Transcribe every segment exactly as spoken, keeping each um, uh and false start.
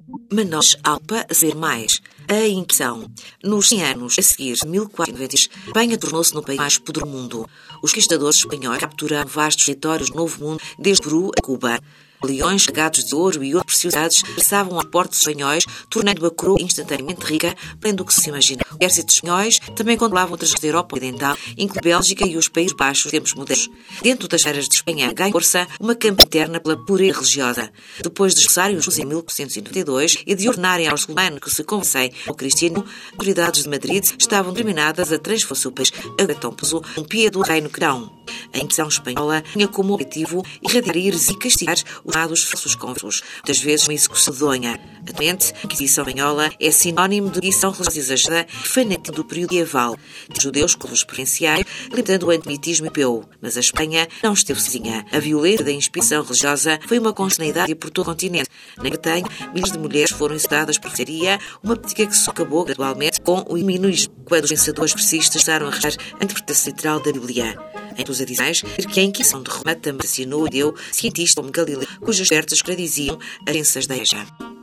Manos Alpa a ser mais. A Inquisição. Nos cem anos a seguir, mil quatrocentos e noventa, Espanha tornou-se no país mais poderoso do mundo. Os conquistadores espanhóis capturaram vastos territórios do Novo Mundo, desde Peru a Cuba. Leões carregados de ouro e outras preciosidades passavam aos portos espanhóis, tornando a coroa instantaneamente rica, além do que se imagina. Os exércitos espanhóis também controlavam outras regiões da Europa Ocidental, incluindo a Bélgica e os Países Baixos dos tempos modernos. Dentro das feiras de Espanha ganha força uma campanha interna pela pureza religiosa. Depois de expulsarem os judeus em mil quatrocentos e noventa e dois e de ordenarem aos muçulmanos que se convertessem ao cristianismo, as autoridades de Madrid estavam determinadas a transformar o seu país a tão peso um pia do reino cristão. A Inquisição espanhola tinha como objetivo erradicar a heresia e castigar os chamados falsos conversos, muitas vezes uma execução medonha. Atualmente, a Inquisição espanhola é sinónimo de Inquisição religiosa exagerada e fanatismo do período medieval, de judeus como os provinciais, limitando o antissemitismo europeu. Mas a Espanha não esteve sozinha. A violência da inspiração religiosa foi uma constante por todo o continente. Na Grã-Bretanha, milhares de mulheres foram incitadas por feitiçaria, uma prática que só acabou gradualmente com o iluminismo, quando os pensadores progressistas passaram a arranjar a interpretação literal da Bíblia. Entre os adicionais, que a Inquisição de Roma também assassinou e deu cientistas como Galileu, cujas certas contradiziam as crenças da Igreja.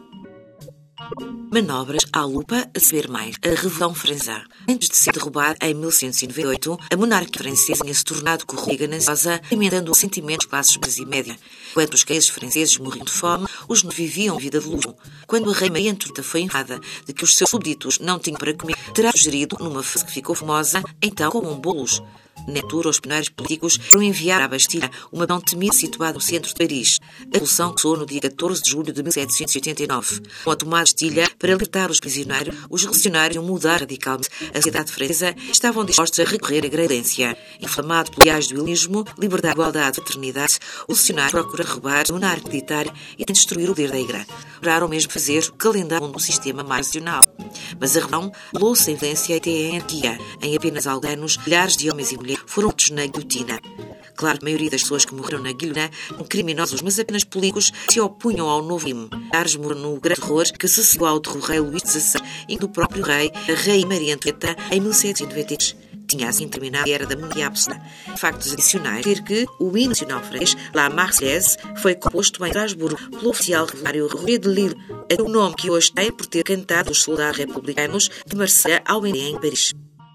Manobras à lupa a saber mais. A Revolução Francesa. Antes de ser derrubada em mil seiscentos e noventa e oito, a monarquia francesa tinha se tornado corrupta e gananciosa, alimentando os sentimentos de classes baixas e média. Enquanto os caídos franceses morriam de fome, os não viviam vida de luxo. Quando a rainha Maria Antonieta foi informada de que os seus súbditos não tinham para comer, terá sugerido, numa frase que ficou famosa, então comam bolos. Netura, os primários políticos foram enviar à Bastilha, uma mão temida situada no centro de Paris. A revolução começou no dia catorze de julho de mil setecentos e oitenta e nove. Com a tomada de Bastilha, para libertar os prisioneiros, os revolucionários iam mudar radicalmente a sociedade francesa e estavam dispostos a recorrer à violência. Inflamado pelo ideais do heroísmo, liberdade, igualdade e fraternidade, os revolucionários procuraram roubar a monarquia militar e destruir o poder da Igreja. Procuraram mesmo fazer o calendário do sistema mais nacional. Mas a revolução levou-se a violência até a anarquia. Em apenas alguns anos, milhares de homens e mulheres foram mortos na guilhotina. Claro que a maioria das pessoas que morreram na guilhotina eram criminosos, mas apenas políticos que se opunham ao novo regime. Milhares morreram no grande terror que se seguiu ao do rei Luís dezasseis e do próprio rei, a rainha Maria Antonieta, em mil setecentos e noventa e três. Tinha assim terminado a era da monarquia absoluta. Factos adicionais ter que o hino nacional francês, La Marseillaise, foi composto em Estrasburgo pelo oficial revolucionário Rui de Lille, o nome que hoje tem por ter cantado os soldados republicanos de Marselha ao Vendée em Paris.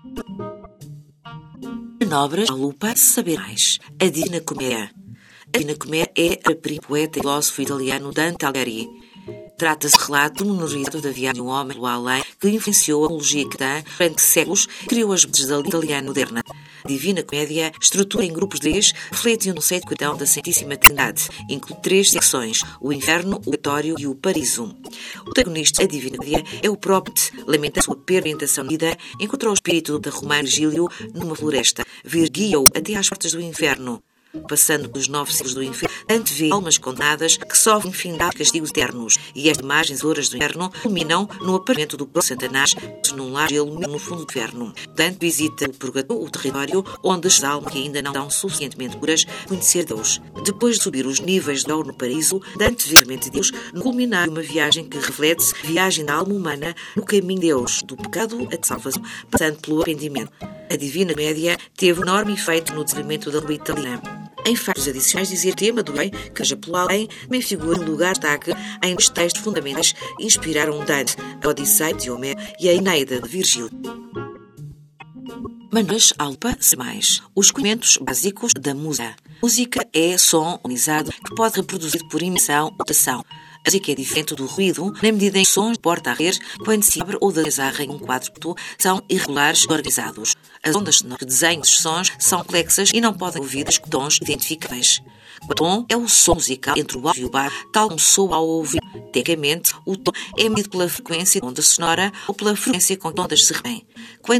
Manobras à lupa saber mais. A Divina Comédia. A Divina Comédia é a pri poeta e filósofo italiano Dante Alighieri. Trata-se de relato memorizado da viagem de um homem do além que influenciou a teologia cristã durante séculos e criou as bases da língua italiana moderna. A Divina Comédia, estrutura em grupos de três, reflete o conceito cristão da Santíssima Trindade. Inclui três secções: o inferno, o purgatório e o paraíso. O protagonista da Divina Comédia é o próprio Dante, lamenta a sua perda de orientação de vida, encontrou o espírito da Romano Virgílio numa floresta. Virguia-o até às portas do inferno. Passando pelos nove séculos do inferno, Dante vê almas condenadas que sofrem infinidade de castigos eternos, e estas imagens horas do inferno culminam no aparecimento do próprio Satanás num lar gelo no fundo do inferno. Dante visita o purgatório, o território onde as almas que ainda não estão suficientemente puras conhecer Deus. Depois de subir os níveis de ouro no paraíso, Dante vê realmente Deus no culminar de uma viagem que reflete a viagem da alma humana no caminho de Deus, do pecado à salvação, passando pelo arrependimento. A Divina Comédia teve um enorme efeito no desenvolvimento da língua italiana. Em factos adicionais, dizer tema do bem, que seja pelo além, também figura em lugar de destaque em dois textos fundamentais que inspiraram Dante, a Odisseia de Homero e a Eneida de Virgílio. Manobras à lupa mais. Os conhecimentos básicos da música. Música é som organizado que pode reproduzir por emissão ou rotação. A música é diferente do ruído, na medida em que sons de porta a rer, quando se abre ou desarra em um quadro, são irregulares e organizados. As ondas sonoras que desenham esses sons são complexas e não podem ser ouvidas com tons identificáveis. O tom é o som musical entre o alto e o baixo, tal como soa ao ouvir. Tecnicamente, o tom é medido pela frequência da onda sonora ou pela frequência com que ondas se repõem.